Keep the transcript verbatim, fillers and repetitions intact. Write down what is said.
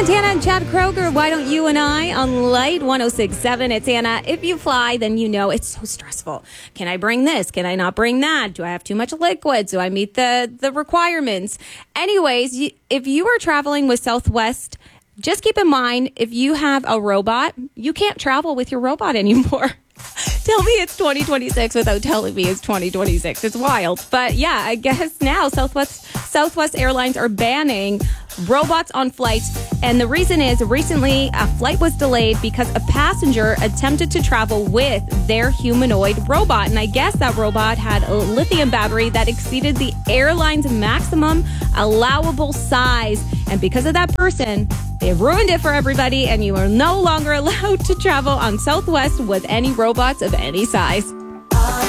Montana and Chad Kroger, why don't you and I on Light one oh six point seven? It's Anna. If you fly, then you know it's so stressful. Can I bring this? Can I not bring that? Do I have too much liquids? Do I meet the, the requirements? Anyways, if you are traveling with Southwest, just keep in mind, if you have a robot, you can't travel with your robot anymore. Tell me it's twenty twenty-six without telling me it's twenty twenty-six. It's wild. But yeah, I guess now Southwest Southwest Airlines are banning robots on flights. And the reason is recently a flight was delayed because a passenger attempted to travel with their humanoid robot. And I guess that robot had a lithium battery that exceeded the airline's maximum allowable size. And because of that person, they've ruined it for everybody. And you are no longer allowed to travel on Southwest with any robots of any size.